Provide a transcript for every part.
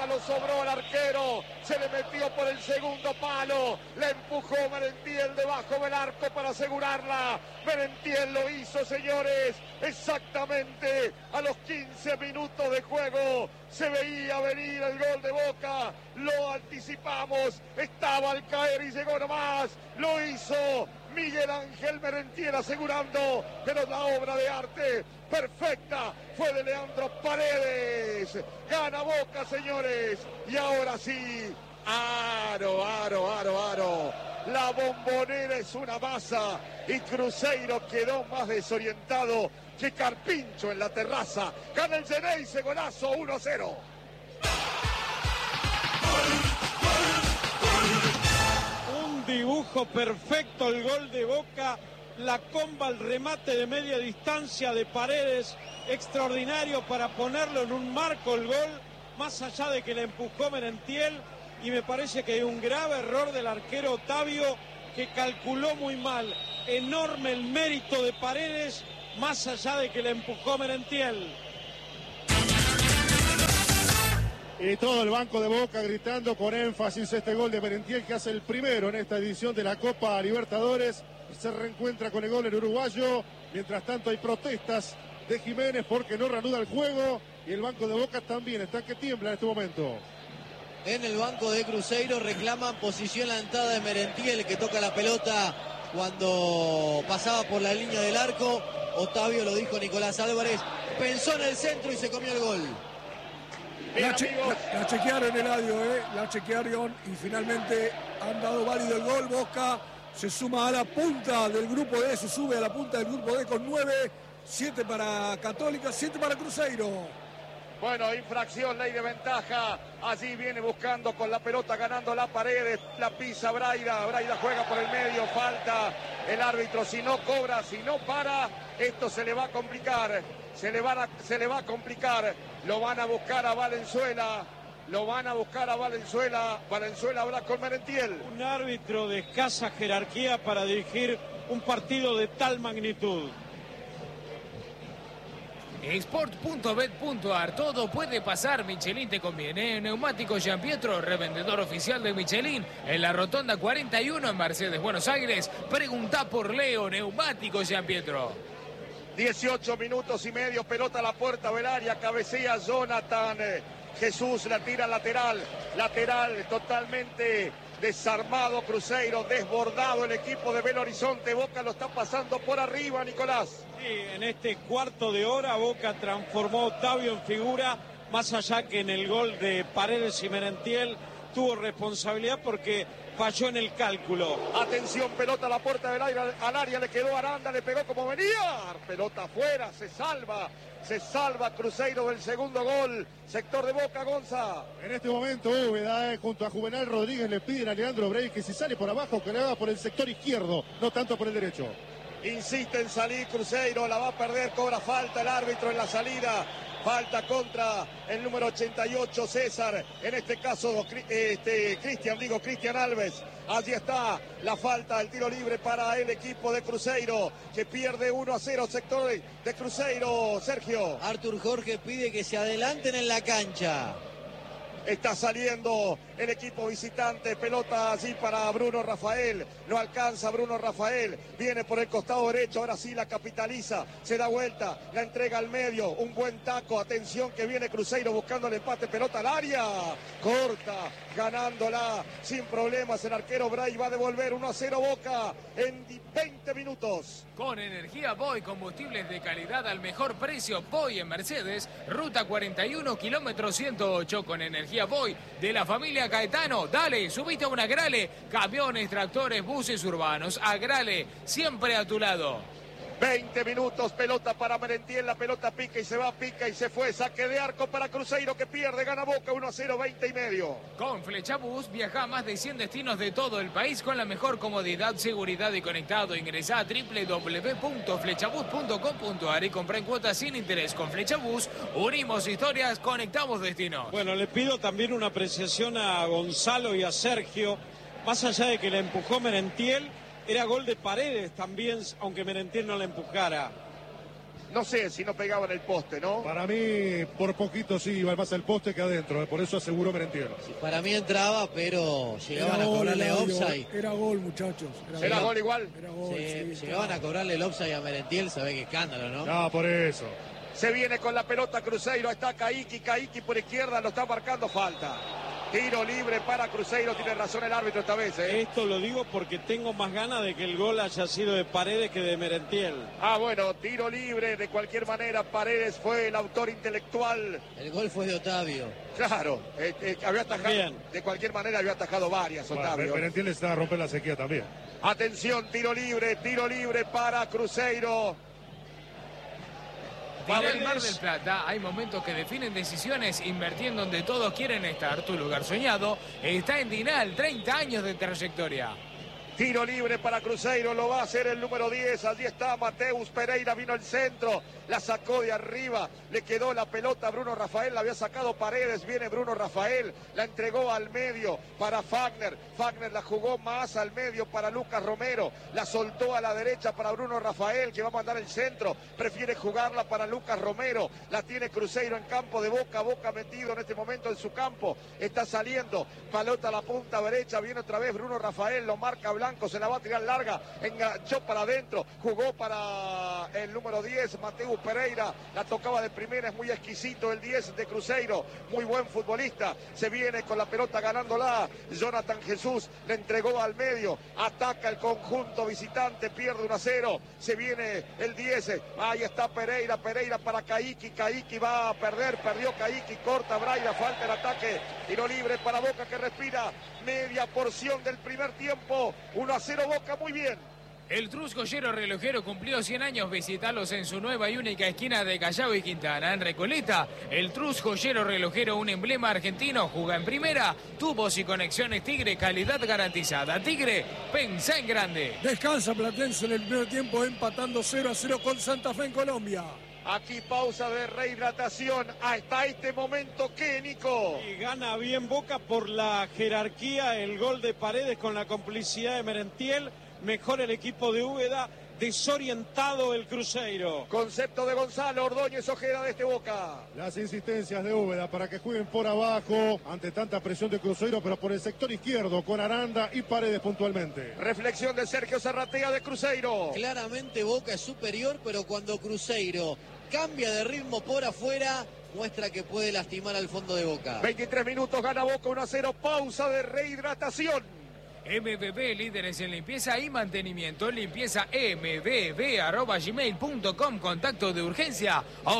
pelota lo sobró al arquero, se le metió por el segundo palo, la empujó Merentiel debajo del arco para asegurarla. Merentiel lo hizo, señores, exactamente a los 15 minutos de juego. Se veía venir el gol de Boca, lo anticipamos, estaba al caer y llegó nomás, lo hizo Miguel Ángel Merentiel asegurando, pero la obra de arte perfecta fue de Leandro Paredes. Gana Boca, señores, y ahora sí, aro. La Bombonera es una masa y Cruzeiro quedó más desorientado que Carpincho en la terraza. Gana el Geneise, golazo, 1-0. Un dibujo perfecto el gol de Boca, la comba, el remate de media distancia de Paredes, extraordinario para ponerlo en un marco el gol, más allá de que le empujó Merentiel, y me parece que hay un grave error del arquero Otavio, que calculó muy mal. Enorme el mérito de Paredes, más allá de que le empujó Merentiel. Y todo el banco de Boca gritando con énfasis este gol de Merentiel, que hace el primero en esta edición de la Copa Libertadores. Se reencuentra con el gol en uruguayo. Mientras tanto hay protestas de Jiménez porque no reanuda el juego. Y el banco de Boca también está que tiembla en este momento. En el banco de Cruzeiro reclaman posición lanzada de Merentiel, que toca la pelota cuando pasaba por la línea del arco. Otavio, lo dijo Nicolás Álvarez, pensó en el centro y se comió el gol. La chequearon, Eladio, la chequearon y finalmente han dado válido el gol. Boca se suma a la punta del grupo D, se sube a la punta del grupo D con 9, 7 para Católica, 7 para Cruzeiro. Bueno, infracción, ley de ventaja. Allí viene buscando con la pelota, ganando la Paredes, la pisa Braida. Braida juega por el medio, falta. El árbitro, si no cobra, si no para, esto se le va a complicar. Se le va a complicar. Lo van a buscar a Valenzuela. Valenzuela habla con Merentiel. Un árbitro de escasa jerarquía para dirigir un partido de tal magnitud. Sport.bet.ar, todo puede pasar, Michelin te conviene. Neumático Gianpietro, revendedor oficial de Michelin, en la Rotonda 41 en Mercedes, Buenos Aires. Pregunta por Leo, Neumático Gianpietro. 18 minutos y medio, pelota a la puerta del área, cabecea Jonathan Jesús, la tira lateral totalmente desarmado Cruzeiro, desbordado el equipo de Belo Horizonte. Boca lo está pasando por arriba, Nicolás. Sí, en este cuarto de hora Boca transformó a Otavio en figura, más allá que en el gol de Paredes y Merentiel tuvo responsabilidad porque falló en el cálculo. Atención, pelota a la puerta del aire, al área, le quedó Aranda, le pegó como venía, pelota afuera, se salva Cruzeiro del segundo gol, sector de Boca, Gonza. En este momento Úbeda, junto a Juvenal Rodríguez, le piden a Leandro Brey que si sale por abajo, que le haga por el sector izquierdo, no tanto por el derecho. Insiste en salir Cruzeiro, la va a perder, cobra falta el árbitro en la salida. Falta contra el número 88, César. En este caso, Cristian Alves. Allí está la falta, el tiro libre para el equipo de Cruzeiro, que pierde 1-0, sector de Cruzeiro, Sergio. Artur Jorge pide que se adelanten en la cancha. Está saliendo el equipo visitante, pelota allí para Bruno Rafael, no alcanza Bruno Rafael, viene por el costado derecho, ahora sí la capitaliza, se da vuelta, la entrega al medio, un buen taco, atención que viene Cruzeiro buscando el empate, pelota al área, corta, ganándola sin problemas, el arquero Bray va a devolver 1-0 Boca en 20 minutos. Con energía Boy, combustibles de calidad al mejor precio, Boy en Mercedes, ruta 41, kilómetro 108, con energía Boy de la familia Caetano. Dale, subite a una Agrale, camiones, tractores, buses urbanos, Agrale, siempre a tu lado. 20 minutos, pelota para Merentiel, la pelota pica y se va, pica y se fue, saque de arco para Cruzeiro que pierde, gana Boca 1-0, 20 y medio. Con Flechabús viaja a más de 100 destinos de todo el país con la mejor comodidad, seguridad y conectado. Ingresá a www.flechabús.com.ar y comprá en cuotas sin interés. Con Flechabús unimos historias, conectamos destinos. Bueno, le pido también una apreciación a Gonzalo y a Sergio, más allá de que le empujó Merentiel. Era gol de Paredes también, aunque Merentiel no la empujara. No sé si no pegaba en el poste, ¿no? Para mí, por poquito sí iba más al poste que adentro, por eso aseguró Merentiel. Sí, para mí entraba, pero llegaban a cobrarle offside. Era gol, muchachos. ¿Era gol igual? Era gol, sí, llegaban a cobrarle el offside a Merentiel, sabe qué escándalo, ¿no? No, por eso. Se viene con la pelota Cruzeiro, está Kaique por izquierda, lo está marcando falta. Tiro libre para Cruzeiro, tiene razón el árbitro esta vez. Esto lo digo porque tengo más ganas de que el gol haya sido de Paredes que de Merentiel. Ah, bueno, tiro libre, de cualquier manera Paredes fue el autor intelectual. El gol fue de Otavio. Claro, había atajado, Bien. de cualquier manera había atajado varias, Otavio. Merentiel está a romper la sequía también. Atención, tiro libre para Cruzeiro. En el Mar del Plata hay momentos que definen decisiones, invertir en donde todos quieren estar. Tu lugar soñado está en Dinal, 30 años de trayectoria. Tiro libre para Cruzeiro, lo va a hacer el número 10, allí está Mateus Pereira, vino el centro, la sacó de arriba, le quedó la pelota a Bruno Rafael, la había sacado Paredes, viene Bruno Rafael, la entregó al medio para Fagner, Fagner la jugó más al medio para Lucas Romero, la soltó a la derecha para Bruno Rafael, que va a mandar el centro, prefiere jugarla para Lucas Romero, la tiene Cruzeiro en campo de Boca, Boca metido en este momento en su campo, está saliendo, pelota a la punta derecha, viene otra vez Bruno Rafael, lo marca Blanco, se la va a tirar larga, enganchó para adentro, jugó para el número 10, Mateus Pereira, la tocaba de primera, es muy exquisito el 10 de Cruzeiro, muy buen futbolista, se viene con la pelota ganándola, Jonathan Jesús le entregó al medio, ataca el conjunto visitante, pierde 1-0, se viene el 10, ahí está Pereira para Kaique va a perder, perdió Kaique, corta Braida, falta el ataque, tiro libre para Boca que respira, media porción del primer tiempo, 1-0 Boca, muy bien. El Trus Joyero Relojero cumplió 100 años. Visitalos en su nueva y única esquina de Callao y Quintana. En Recoleta, el Trus Joyero Relojero, un emblema argentino, juega en primera. Tubos y conexiones Tigre, calidad garantizada. Tigre, pensá en grande. Descansa Platense en el primer tiempo, empatando 0-0 con Santa Fe en Colombia. Aquí pausa de rehidratación hasta este momento. ¿Qué, Nico? Y gana bien Boca por la jerarquía, el gol de Paredes con la complicidad de Merentiel. Mejor el equipo de Úbeda, desorientado el Cruzeiro. Concepto de Gonzalo Ordóñez Ojeda de este Boca. Las insistencias de Úbeda para que jueguen por abajo ante tanta presión de Cruzeiro, pero por el sector izquierdo con Aranda y Paredes puntualmente. Reflexión de Sergio Zarratea de Cruzeiro. Claramente Boca es superior, pero cuando Cruzeiro cambia de ritmo por afuera, muestra que puede lastimar al fondo de Boca. 23 minutos, gana Boca 1-0, pausa de rehidratación. MBB, líderes en limpieza y mantenimiento. Limpieza mbb@gmail.com. Contacto de urgencia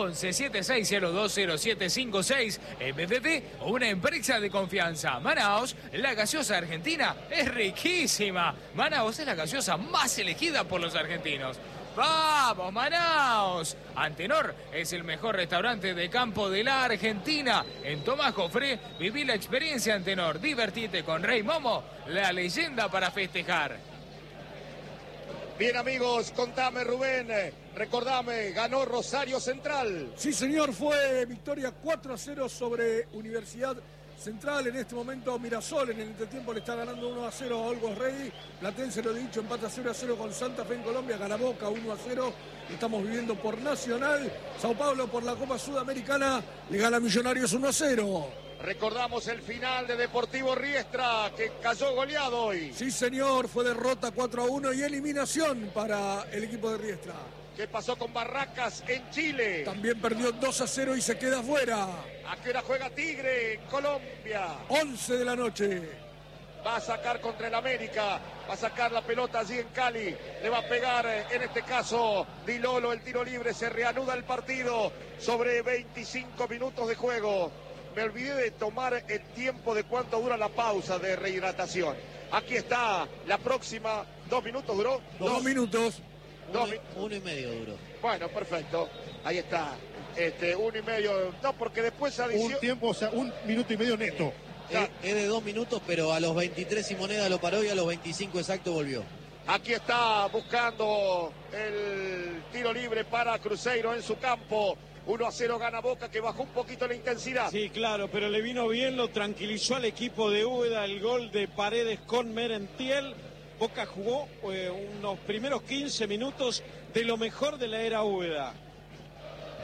1176020756. MBB, una empresa de confianza. Manaos, la gaseosa argentina es riquísima. Manaos es la gaseosa más elegida por los argentinos. ¡Vamos, Manaos! Antenor es el mejor restaurante de campo de la Argentina. En Tomás Jofré, viví la experiencia Antenor. Divertite con Rey Momo, la leyenda para festejar. Bien, amigos, contame, Rubén. Recordame, ganó Rosario Central. Sí, señor, fue victoria 4-0 sobre Universidad Central. En este momento Mirasol en el entretiempo le está ganando 1-0 a Olgos Rey. Platense, lo he dicho, empata 0-0 con Santa Fe en Colombia. Gana Boca 1-0. Estamos viviendo por Nacional. Sao Paulo por la Copa Sudamericana. Le gana Millonarios 1-0. Recordamos el final de Deportivo Riestra, que cayó goleado hoy. Sí, señor, fue derrota 4-1 y eliminación para el equipo de Riestra. ¿Qué pasó con Barracas en Chile? También perdió 2-0 y se queda fuera. ¿A qué hora juega Tigre en Colombia? 11 de la noche. Va a sacar contra el América, va a sacar la pelota allí en Cali, le va a pegar en este caso Di Lolo, el tiro libre, se reanuda el partido sobre 25 minutos de juego. Me olvidé de tomar el tiempo de cuánto dura la pausa de rehidratación. Aquí está la próxima, 2 minutos duró. 2 minutos. 1 y medio duró. Bueno, perfecto, ahí está, 1 y medio, no, porque después adición... Un tiempo, o sea, 1 minuto y medio neto. Es de 2 minutos, pero a los 23 y moneda lo paró y a los 25 exacto volvió. Aquí está buscando el tiro libre para Cruzeiro en su campo. 1-0 gana Boca, que bajó un poquito la intensidad. Sí, claro, pero le vino bien, lo tranquilizó al equipo de Úbeda el gol de Paredes con Merentiel. Boca jugó unos primeros 15 minutos de lo mejor de la era Úbeda.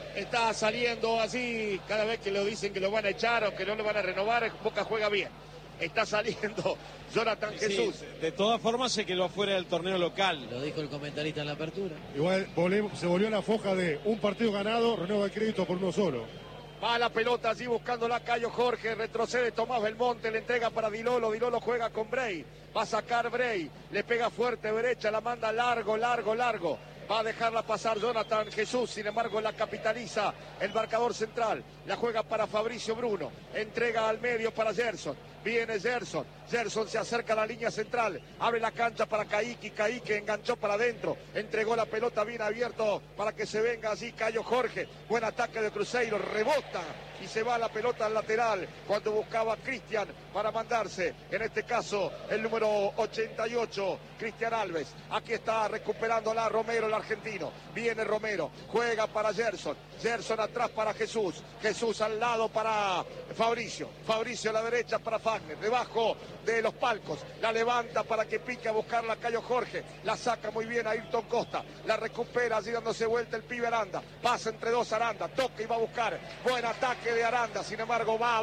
está saliendo así, cada vez que lo dicen que lo van a echar o que no lo van a renovar, Boca juega bien. Está saliendo Jonathan Jesús. Sí, de todas formas se quedó fuera del torneo local. Lo dijo el comentarista en la apertura. Igual se volvió a la foja de un partido ganado, renueva el crédito por uno solo. Va la pelota allí buscándola Cayo Jorge, retrocede Tomás Belmonte, le entrega para Dilolo, Dilolo juega con Bray, va a sacar Bray, le pega fuerte derecha, la manda largo, va a dejarla pasar Jonathan Jesús, sin embargo la capitaliza el marcador central, la juega para Fabricio Bruno, entrega al medio para Gerson, viene Gerson se acerca a la línea central, abre la cancha para Kaique enganchó para adentro, entregó la pelota bien abierto para que se venga así Cayo Jorge, buen ataque de Cruzeiro, rebota y se va la pelota al lateral cuando buscaba Cristian para mandarse, en este caso el número 88, Cristian Alves, aquí está recuperándola Romero, el argentino, viene Romero, juega para Gerson atrás para Jesús al lado para Fabricio a la derecha para Fagner, debajo de los palcos, la levanta para que pique a buscarla Cayo Jorge, la saca muy bien a Ayrton Costa, la recupera allí dándose vuelta el pibe Aranda, pasa entre dos Aranda, toca y va a buscar, buen ataque de Aranda, sin embargo va